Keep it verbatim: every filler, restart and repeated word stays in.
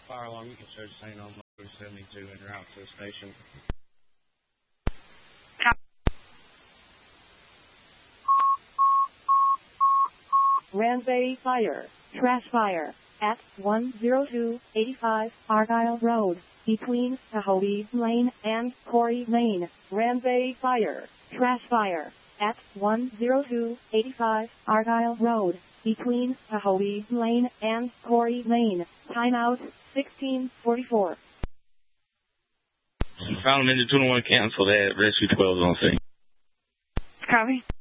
Fire alarm, you can search Saint on seventy-two and route to the station. Ranbay Fire, trash fire, at one oh two eighty-five Argyle Road, between Tahoe Lane and Corey Lane. Ranbay Fire, trash fire, at one oh two eighty-five Argyle Road, between Tahoe Lane and Corey Lane. Timeout, sixteen forty-four. Found them in the two to one cancel that. Rescue twelve is on scene. Copy.